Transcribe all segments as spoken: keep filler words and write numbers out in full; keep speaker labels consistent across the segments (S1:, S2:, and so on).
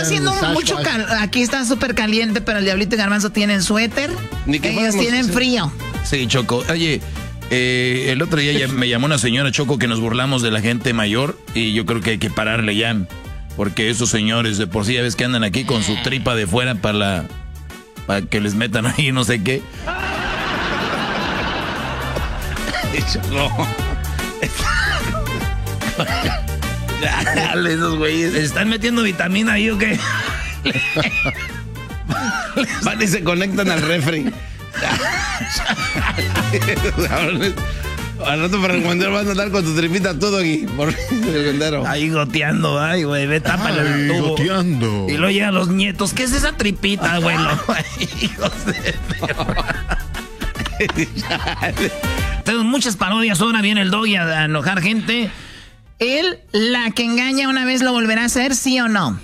S1: haciendo mucho calor. Aquí está súper caliente, pero el Diablito y Garbanzo tienen suéter. Ni que ellos tienen frío.
S2: Sí, Choco. Oye, eh, el otro día ya me llamó una señora, Choco, que nos burlamos de la gente mayor y yo creo que hay que pararle ya. Porque esos señores de por sí ya ves que andan aquí con su tripa de fuera para la, para que les metan ahí no sé qué. Choco. Dale, esos güeyes. ¿Les están metiendo vitamina ahí o qué?
S3: Van y se conectan al refri. Al rato para el recomendero vas a andar con tu tripita todo aquí. Por el recomendero.
S2: Ahí goteando, ay, güey, ve, tápale el tubo.
S4: Goteando.
S2: Y luego llegan los nietos. ¿Qué es esa tripita, güey? Hijos de Tenemos muchas parodias. Ahora viene el Doggy a enojar gente. Él, la que engaña una vez, lo volverá a hacer, ¿sí o no?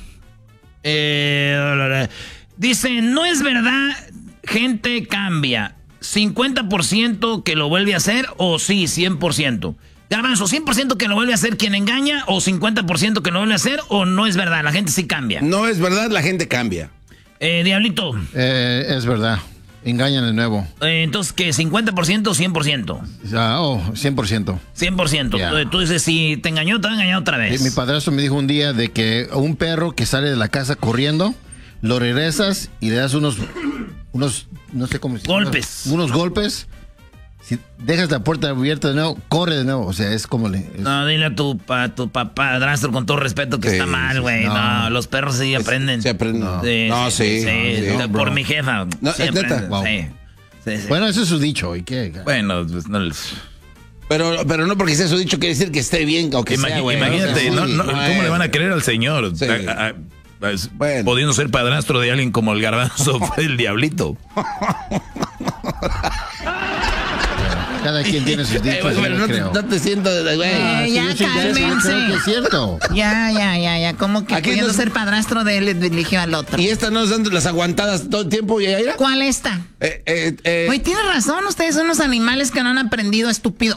S2: Eh, dice, no es verdad, gente cambia. cincuenta por ciento que lo vuelve a hacer o sí, cien por ciento. Garbanzo, ¿cien por ciento que lo vuelve a hacer quien engaña o cincuenta por ciento que lo vuelve a hacer o no es verdad? La gente sí cambia.
S3: No es verdad, la gente cambia.
S2: Eh, Diablito.
S4: Eh, es verdad. Engañan de nuevo.
S2: Eh, entonces, ¿qué? ¿cincuenta por ciento o cien por ciento?
S4: Ah, oh, cien por ciento.
S2: cien por ciento. Yeah. Tú dices, si te engañó, te va a engañar otra vez.
S4: Mi padrastro me dijo un día de que un perro que sale de la casa corriendo, lo regresas y le das unos, unos no sé cómo se llama.
S2: Golpes.
S4: Unos, unos golpes. Si dejas la puerta abierta de nuevo, corre de nuevo. O sea, es como le... Es...
S2: No, dile a tu, a tu papá, padrastro, con todo respeto, que sí, está mal, güey. Sí, no. no, los perros sí aprenden.
S3: Se aprenden.
S4: No,
S2: sí,
S3: no, sí.
S2: sí, sí, sí no, por bro. mi jefa.
S3: No,
S2: sí
S3: es neta.
S4: Wow.
S2: Sí. Sí, sí.
S4: Bueno, eso es su dicho. ¿Y qué?
S2: Bueno, pues no.
S3: Pero, pero no porque sea su dicho quiere decir que esté bien o que
S2: Imag
S3: sea, güey.
S2: Imagínate, no, no,
S3: no,
S2: ¿cómo le van a creer al señor?
S3: Sí.
S2: A, a, a, bueno. Pudiendo ser padrastro de alguien como el Garbanzo fue el Diablito.
S4: Cada quien tiene sus dichos.
S3: Eh, bueno, no, te, no te siento, güey.
S1: Ah, eh, ya,
S4: sí,
S1: cálmense.
S4: Creo que es cierto.
S1: Ya, ya, ya, ya. ¿Cómo que
S3: Aquí
S1: pudiendo
S3: nos...
S1: ser padrastro de él eligió al otro?
S3: ¿Y esta no nos dando las aguantadas todo el tiempo, Yaira?
S1: ¿Cuál esta?
S3: Eh, eh, eh.
S1: Oye, tienes razón. Ustedes son unos animales que no han aprendido, estúpido.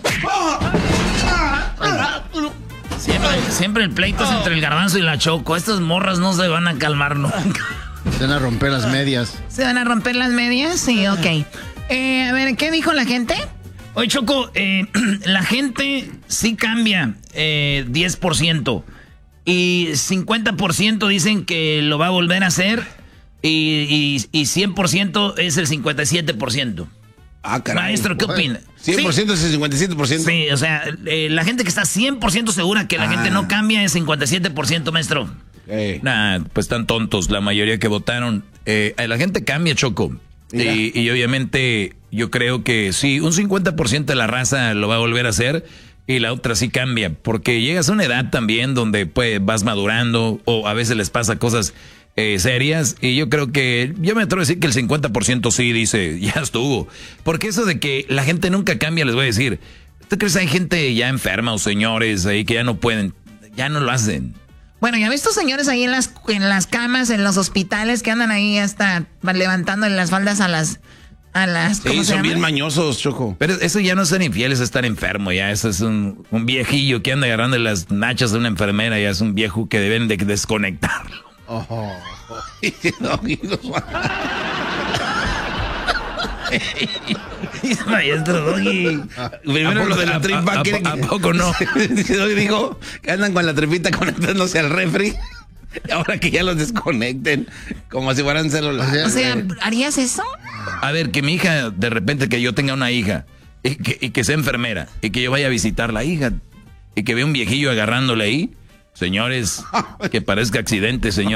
S2: Siempre, siempre el pleito es entre el Garbanzo y la Choco. Estas morras no se van a calmar nunca.
S4: Se van a romper las medias.
S1: ¿Se van a romper las medias? Sí, ok. Eh, a ver, ¿qué dijo la gente?
S2: Oye, Choco, eh, la gente sí cambia eh, diez por ciento y cincuenta por ciento dicen que lo va a volver a hacer y, y, y cien por ciento es el cincuenta y siete por ciento.
S3: Ah, caray.
S2: Maestro, ¿qué opina?
S3: cien por ciento sí. Es el cincuenta y siete por ciento.
S2: Sí, o sea, eh, la gente que está cien por ciento segura que la ah. gente no cambia es cincuenta y siete por ciento, maestro. Hey. Nah, pues están tontos la mayoría que votaron. Eh, la gente cambia, Choco. Y, y obviamente yo creo que sí, un cincuenta por ciento de la raza lo va a volver a hacer y la otra sí cambia. Porque llegas a una edad también donde pues vas madurando o a veces les pasa cosas eh, serias. Y yo creo que, yo me atrevo a decir que el cincuenta por ciento sí dice, ya estuvo. Porque eso de que la gente nunca cambia, les voy a decir. ¿Tú crees que hay gente ya enferma o señores ahí que ya no pueden, ya no lo hacen?
S1: Bueno, ya ves estos señores ahí en las, en las camas, en los hospitales, que andan ahí hasta levantando las faldas a las... A las
S3: sí, son bien mañosos, Choco.
S2: Pero eso ya no es ser infiel, es estar enfermo, ya. Eso es un, un viejillo que anda agarrando las nachas de una enfermera, ya es un viejo que deben de desconectarlo. Oh. Maestro Doggy.
S3: Primero lo de la tripa.
S2: ¿A, a, a, a poco no?
S3: Dijo que andan con la tripita conectándose al refri. Ahora que ya los desconecten, como si fueran celulares.
S1: O sea, ¿harías eso?
S2: A ver, que mi hija, de repente que yo tenga una hija y que, y que sea enfermera y que yo vaya a visitar la hija y que vea un viejillo agarrándole ahí. Señores, que parezca accidente, señor.